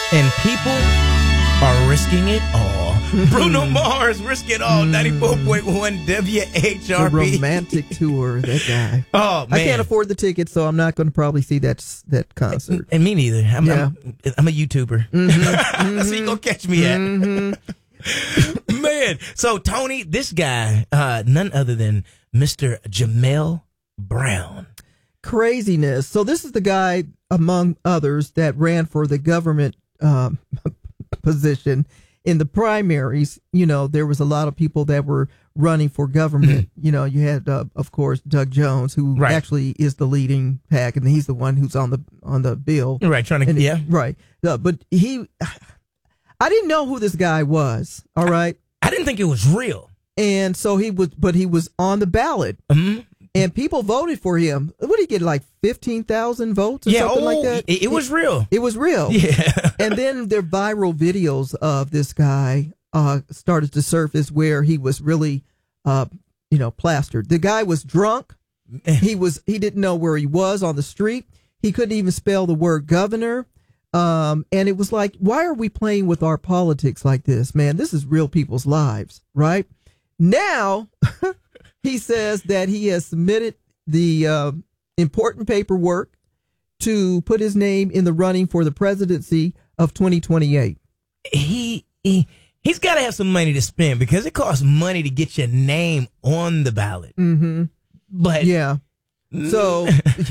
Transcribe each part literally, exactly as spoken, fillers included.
And people are risking it all. Bruno Mars, Risk It All, ninety-four point one W H R P. The romantic tour, that guy. Oh, man. I can't afford the tickets, so I'm not going to probably see that that concert. And me neither. I'm, Yeah. I'm, I'm a YouTuber. Mm-hmm, mm-hmm, So you gonna catch me at. mm-hmm. Man. So, Tony, this guy, uh, none other than Mister Jamel Brown. Craziness. So this is the guy, among others, that ran for the government um, position in the primaries. You know, there was a lot of people that were running for government. You know, you had, uh, of course, Doug Jones, who Right. actually is the leading pack, and he's the one who's on the on the bill. Right, trying to, And- yeah. right. Uh, but he, I didn't know who this guy was. All right, I didn't think it was real. and so he was, but he was on the ballot. Mm-hmm. And people voted for him. What did he get, like fifteen thousand votes or Yeah, something oh, like that? It, it was real. It was real. Yeah. And then their viral videos of this guy uh, started to surface where he was really, uh, you know, plastered. The guy was drunk. He was he didn't know where he was on the street. He couldn't even spell the word governor. Um, and it was like, why are we playing with our politics like this, man? This is real people's lives, right? Now, he says that he has submitted the uh, important paperwork to put his name in the running for the presidency of twenty twenty-eight. He, he, he's got to have some money to spend because it costs money to get your name on the ballot. Mm-hmm. But Yeah. So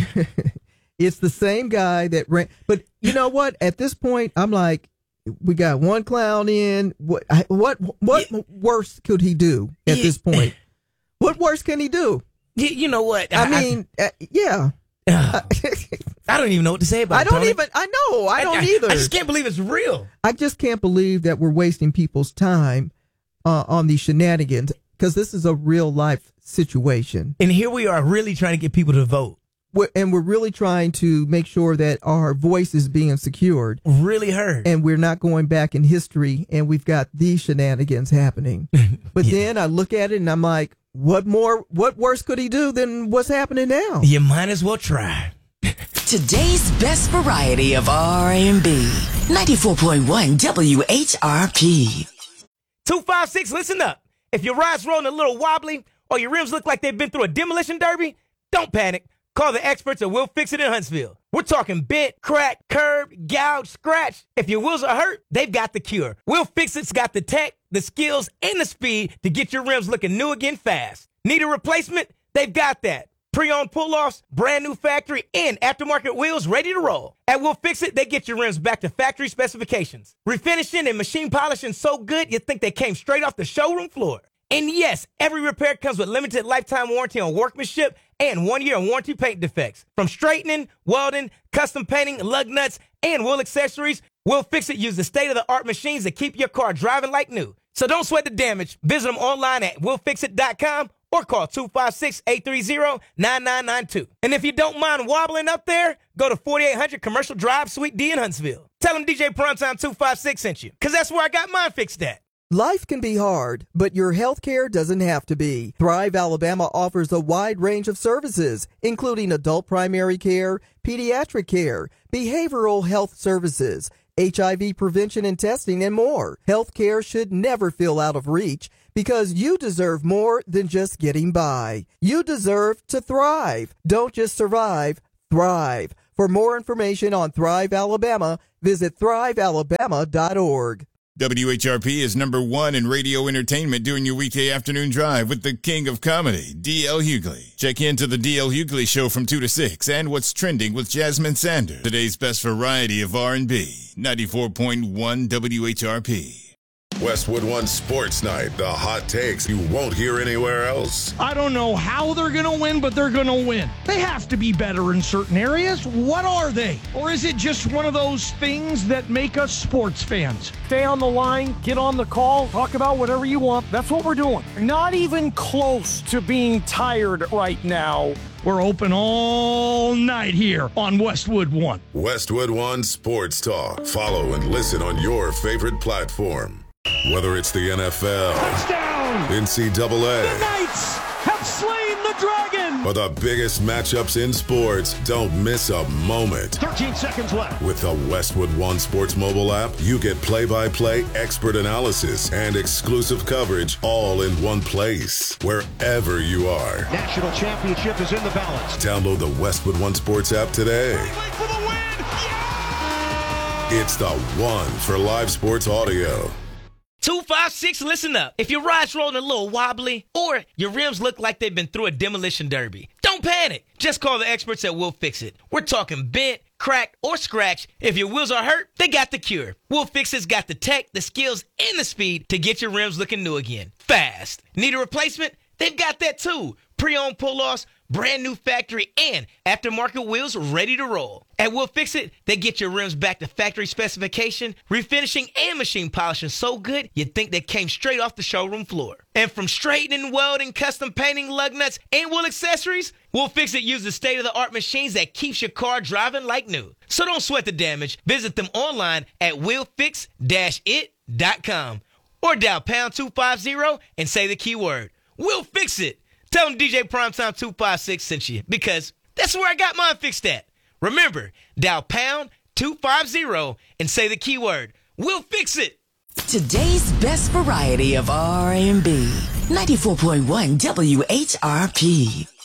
it's the same guy that ran. But you know what? At this point, I'm like, we got one clown in. What I- what what Yeah. worse could he do at Yeah. this point? What worse can he do? you, you know what? I mean, uh, yeah. I, I don't even know what to say about I it, don't Tony. even. I know. I don't either. I just can't believe it's real. I just can't believe that we're wasting people's time uh, on these shenanigans, because this is a real life situation. And here we are really trying to get people to vote. We're, and we're really trying to make sure that our voice is being secured, Really heard. and we're not going back in history and we've got these shenanigans happening. But Yeah. then I look at it and I'm like, what more, what worse could he do than what's happening now? You might as well try. Today's best variety of R and B. ninety-four point one W H R P. two five six, listen up. If your ride's rolling a little wobbly or your rims look like they've been through a demolition derby, don't panic. Call the experts at Will Fix It in Huntsville. We're talking bent, crack, curb, gouge, scratch. If your wheels are hurt, they've got the cure. Will Fix It's got the tech, the skills, and the speed to get your rims looking new again fast. Need a replacement? They've got that. Pre-owned pull-offs, brand new factory, and aftermarket wheels ready to roll. At Will Fix It, they get your rims back to factory specifications. Refinishing and machine polishing so good you'd think they came straight off the showroom floor. And yes, every repair comes with limited lifetime warranty on workmanship and one year on warranty paint defects. From straightening, welding, custom painting, lug nuts, and wheel accessories, Will Fix It uses state-of-the-art machines that keep your car driving like new. So don't sweat the damage. Visit them online at will fix it dot com or call two five six, eight three zero, nine nine nine two. And if you don't mind wobbling up there, go to forty-eight hundred Commercial Drive, Suite D in Huntsville. Tell them D J Primetime two five six sent you, because that's where I got mine fixed at. Life can be hard, but your health care doesn't have to be. Thrive Alabama offers a wide range of services, including adult primary care, pediatric care, behavioral health services, H I V prevention and testing, and more. Health care should never feel out of reach, because you deserve more than just getting by. You deserve to thrive. Don't just survive, thrive. For more information on Thrive Alabama, visit thrive alabama dot org. W H R P is number one in radio entertainment during your weekday afternoon drive with the king of comedy, D L Hughley. Check into the D L Hughley Show from two to six and what's trending with Jasmine Sanders. Today's best variety of R and B, ninety-four point one W H R P. Westwood One Sports Night, the hot takes you won't hear anywhere else. I don't know how they're going to win, but they're going to win. They have to be better in certain areas. What are they? Or is it just one of those things that make us sports fans? Stay on the line, get on the call, talk about whatever you want. That's what we're doing. Not even close to being tired right now. We're open all night here on Westwood One. Westwood One Sports Talk. Follow and listen on your favorite platform. Whether it's the N F L, Touchdown! N C double A, The Knights have slain the dragon! win. For the biggest matchups in sports, don't miss a moment. thirteen seconds left. With the Westwood One Sports mobile app, you get play-by-play expert analysis and exclusive coverage all in one place, wherever you are. National championship is in the balance. Download the Westwood One Sports app today. For the win. Yeah! It's the one for live sports audio. two five six, listen up. If your ride's rolling a little wobbly or your rims look like they've been through a demolition derby, don't panic. Just call the experts at We'll Fix It. We're talking bent, cracked, or scratched. If your wheels are hurt, they got the cure. We'll Fix It's got the tech, the skills, and the speed to get your rims looking new again. Fast. Need a replacement? They've got that too. Pre-owned pull-offs, brand new factory, and aftermarket wheels ready to roll. At We'll Fix It, they get your rims back to factory specification, refinishing and machine polishing so good you'd think they came straight off the showroom floor. And from straightening, welding, custom painting, lug nuts, and wheel accessories, We'll Fix It uses state-of-the-art machines that keeps your car driving like new. So don't sweat the damage. Visit them online at will fix dash it dot com or dial pound two fifty and say the keyword. We'll Fix It. Tell them D J Primetime two five six sent you, because that's where I got mine fixed at. Remember, dial pound two fifty and say the keyword. We'll Fix It. Today's best variety of R and B. ninety-four point one W H R P.